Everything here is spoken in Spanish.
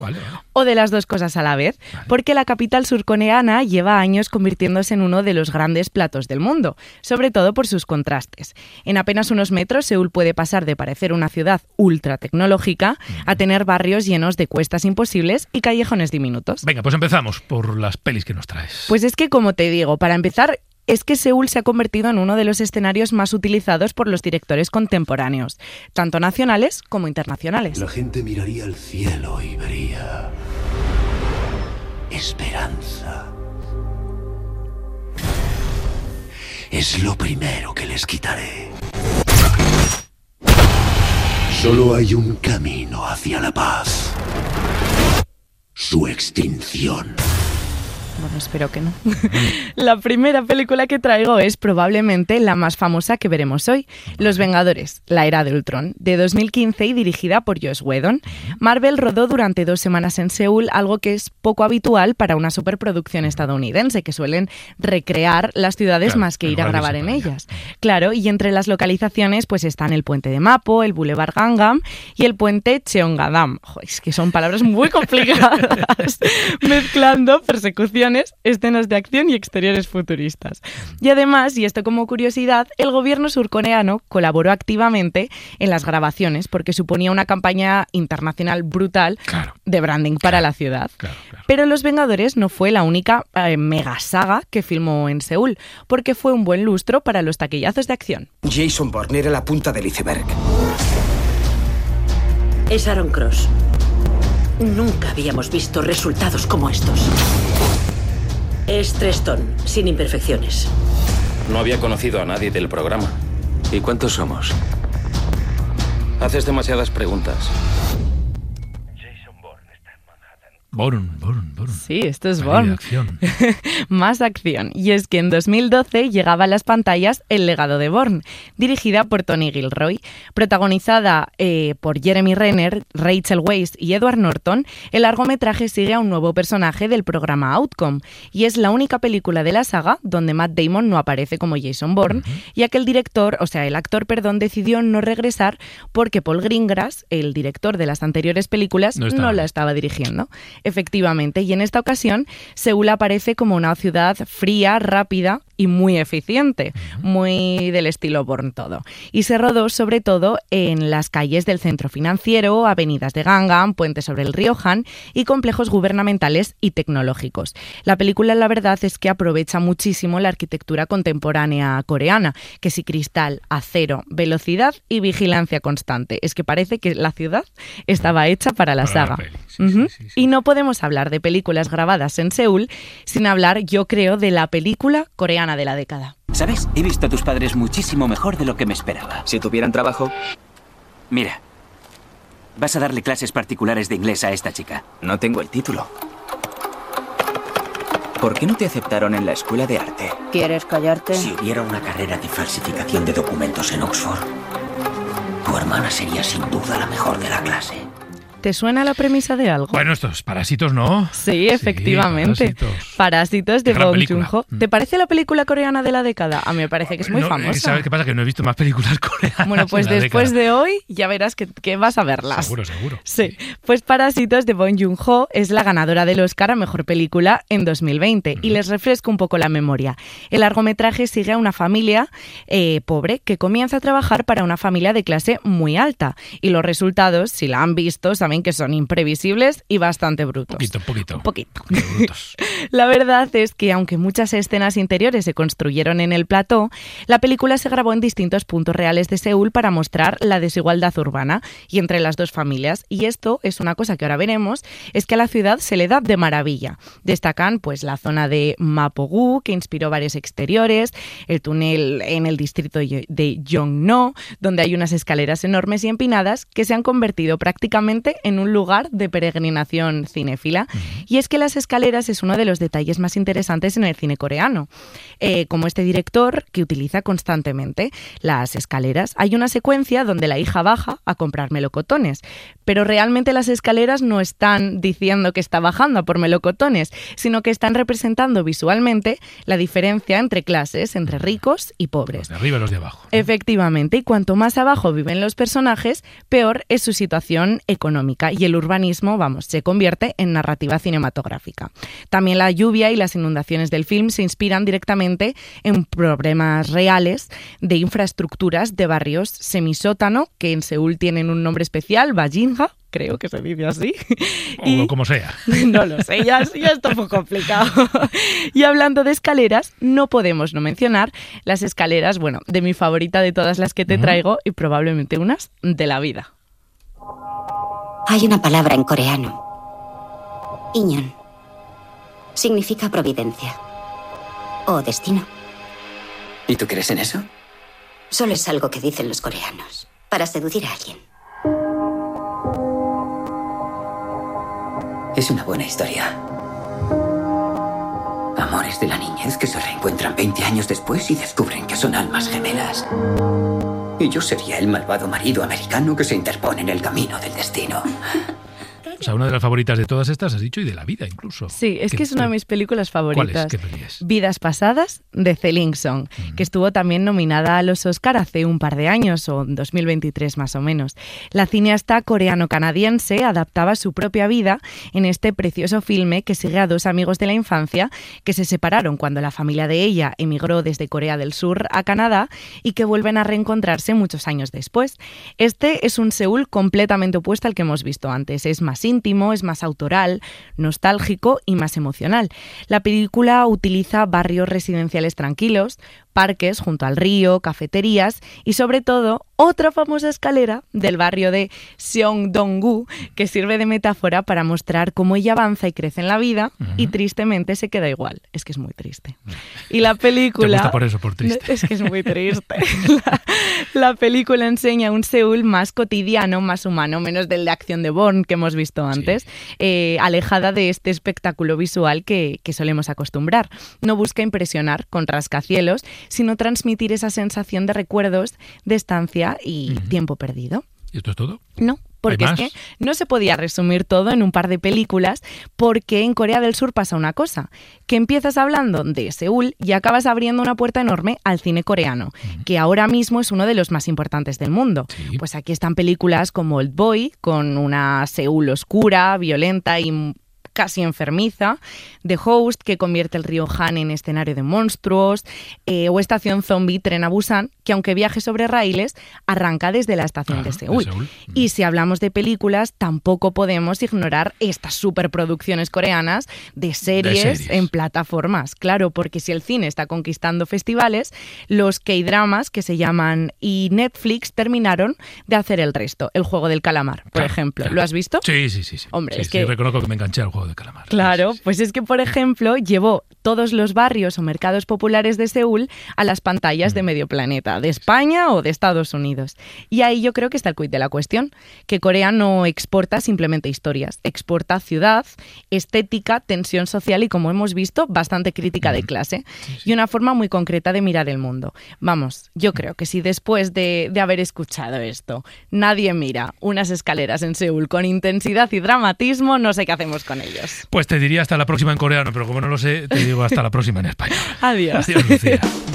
Vale. O de las dos cosas a la vez, porque la capital surcoreana lleva años convirtiéndose en uno de los grandes platos del mundo, sobre todo por sus contrastes. En apenas unos metros, Seúl puede pasar de parecer una ciudad ultra tecnológica a tener barrios llenos de cuestas imposibles y callejones diminutos. Venga, pues empezamos por las pelis que nos traes. Pues es que, como te digo, para empezar, es que Seúl se ha convertido en uno de los escenarios más utilizados por los directores contemporáneos, tanto nacionales como internacionales. La gente miraría al cielo y vería esperanza. Es lo primero que les quitaré. Solo hay un camino hacia la paz. Su extinción. Bueno, espero que no. La primera película que traigo es probablemente la más famosa que veremos hoy, Los Vengadores, la era de Ultron, de 2015 y dirigida por Joss Whedon. Marvel rodó durante 2 semanas en Seúl, algo que es poco habitual para una superproducción estadounidense, que suelen recrear las ciudades más que ir a grabar en ellas. Claro, y entre las localizaciones pues están el puente de Mapo, el Boulevard Gangnam y el puente Cheongadam. Es que son palabras muy complicadas, mezclando persecuciones, escenas de acción y exteriores futuristas. Y además, y esto como curiosidad, el gobierno surcoreano colaboró activamente en las grabaciones porque suponía una campaña internacional brutal de branding para la ciudad. Pero Los Vengadores no fue la única mega saga que filmó en Seúl, porque fue un buen lustro para los taquillazos de acción. Jason Bourne era la punta del iceberg. Es Aaron Cross. Nunca habíamos visto resultados como estos. Es Treston, sin imperfecciones. No había conocido a nadie del programa. ¿Y cuántos somos? Haces demasiadas preguntas. Bourne. Sí, esto es Bourne. Más acción. Y es que en 2012 llegaba a las pantallas El legado de Bourne, dirigida por Tony Gilroy. Protagonizada por Jeremy Renner, Rachel Weisz y Edward Norton, el largometraje sigue a un nuevo personaje del programa Outcome, y es la única película de la saga donde Matt Damon no aparece como Jason Bourne, ya que el actor, decidió no regresar porque Paul Greengrass, el director de las anteriores películas, no la estaba dirigiendo. Efectivamente, y en esta ocasión Seúl aparece como una ciudad fría, rápida y muy eficiente, muy del estilo Bourne todo. Y se rodó sobre todo en las calles del centro financiero, avenidas de Gangnam, puentes sobre el río Han y complejos gubernamentales y tecnológicos. La película, la verdad, es que aprovecha muchísimo la arquitectura contemporánea coreana, que si cristal, acero, velocidad y vigilancia constante. Es que parece que la ciudad estaba hecha para la saga. Sí. Y no podemos hablar de películas grabadas en Seúl sin hablar, yo creo, de la película coreana de la década. ¿Sabes? He visto a tus padres muchísimo mejor de lo que me esperaba. Si tuvieran trabajo... Mira, vas a darle clases particulares de inglés a esta chica. No tengo el título. ¿Por qué no te aceptaron en la escuela de arte? ¿Quieres callarte? Si hubiera una carrera de falsificación de documentos en Oxford, tu hermana sería sin duda la mejor de la clase. ¿Te suena la premisa de algo? Bueno, estos Parásitos, ¿no? Sí, efectivamente. Parásitos de Bong Joon-ho. ¿Te parece la película coreana de la década? A mí me parece que es muy famosa. ¿Sabes qué pasa? Que no he visto más películas coreanas. Bueno, pues después de hoy ya verás que vas a verlas. Seguro. Sí. Pues Parásitos de Bong Joon-ho es la ganadora del Oscar a Mejor Película en 2020. Y les refresco un poco la memoria. El largometraje sigue a una familia pobre que comienza a trabajar para una familia de clase muy alta. Y los resultados, si la han visto, saben que son imprevisibles y bastante brutos. Un poquito. La verdad es que aunque muchas escenas interiores se construyeron en el plató, la película se grabó en distintos puntos reales de Seúl para mostrar la desigualdad urbana y entre las dos familias. Y esto es una cosa que ahora veremos, es que a la ciudad se le da de maravilla. Destacan pues la zona de Mapo-gu, que inspiró varios exteriores, el túnel en el distrito de Yongno, donde hay unas escaleras enormes y empinadas que se han convertido prácticamente en un lugar de peregrinación cinéfila. Y es que las escaleras es uno de los detalles más interesantes en el cine coreano, como este director que utiliza constantemente las escaleras. Hay una secuencia donde la hija baja a comprar melocotones, pero realmente las escaleras no están diciendo que está bajando a por melocotones, sino que están representando visualmente la diferencia entre clases, entre ricos y pobres. Los de arriba y los de abajo, ¿no? Efectivamente, y cuanto más abajo viven los personajes, peor es su situación económica y el urbanismo, se convierte en narrativa cinematográfica. También la lluvia y las inundaciones del film se inspiran directamente en problemas reales de infraestructuras de barrios semisótano, que en Seúl tienen un nombre especial, Bajinga, creo que se dice así. O como sea. No lo sé, ya está muy complicado. Y hablando de escaleras, no podemos no mencionar las escaleras, de mi favorita de todas las que te traigo y probablemente unas de la vida. Hay una palabra en coreano. Inyeon. Significa providencia. O destino. ¿Y tú crees en eso? Solo es algo que dicen los coreanos para seducir a alguien. Es una buena historia. Amores de la niñez que se reencuentran 20 años después y descubren que son almas gemelas. Y yo sería el malvado marido americano que se interpone en el camino del destino. O sea, una de las favoritas de todas estas, has dicho, y de la vida incluso. Sí, es que es una de mis películas favoritas. ¿Cuál es? ¿Qué peli es? Vidas pasadas, de Celine Song, que estuvo también nominada a los Oscar hace un par de años, o en 2023 más o menos. La cineasta coreano-canadiense adaptaba su propia vida en este precioso filme que sigue a dos amigos de la infancia que se separaron cuando la familia de ella emigró desde Corea del Sur a Canadá y que vuelven a reencontrarse muchos años después. Este es un Seúl completamente opuesto al que hemos visto antes. Es más íntimo, es más autoral, nostálgico y más emocional. La película utiliza barrios residenciales tranquilos, parques junto al río, cafeterías y sobre todo otra famosa escalera del barrio de Seongdong-gu que sirve de metáfora para mostrar cómo ella avanza y crece en la vida y tristemente se queda igual. Es que es muy triste. Y la película... ¿Te gusta por eso, por triste? Es que es muy triste. La película enseña un Seúl más cotidiano, más humano, menos del de acción de Bourne que hemos visto antes, alejada de este espectáculo visual que solemos acostumbrar. No busca impresionar con rascacielos, sino transmitir esa sensación de recuerdos, de estancia y tiempo perdido. ¿Y esto es todo? No, porque es que no se podía resumir todo en un par de películas, porque en Corea del Sur pasa una cosa, que empiezas hablando de Seúl y acabas abriendo una puerta enorme al cine coreano, que ahora mismo es uno de los más importantes del mundo. Sí. Pues aquí están películas como Old Boy, con una Seúl oscura, violenta y casi enfermiza, The Host, que convierte el río Han en escenario de monstruos, o Estación Zombie, Tren a Busan, que aunque viaje sobre raíles, arranca desde la estación de Seúl. Y si hablamos de películas, tampoco podemos ignorar estas superproducciones coreanas de series en plataformas. Claro, porque si el cine está conquistando festivales, los K-dramas, que se llaman y Netflix, terminaron de hacer el resto. El Juego del Calamar, por ejemplo. ¿Lo has visto? Sí. Hombre, sí, es que... reconozco que me enganché al Juego de Calamar. Claro, pues es que, por ejemplo, llevó todos los barrios o mercados populares de Seúl a las pantallas de medio planeta, de España o de Estados Unidos. Y ahí yo creo que está el quid de la cuestión, que Corea no exporta simplemente historias, exporta ciudad, estética, tensión social y, como hemos visto, bastante crítica de clase y una forma muy concreta de mirar el mundo. Vamos, yo creo que si después de haber escuchado esto, nadie mira unas escaleras en Seúl con intensidad y dramatismo, no sé qué hacemos con ellos. Pues te diría hasta la próxima en coreano, pero como no lo sé, te digo hasta la próxima en español. Adiós. Adiós, Lucía.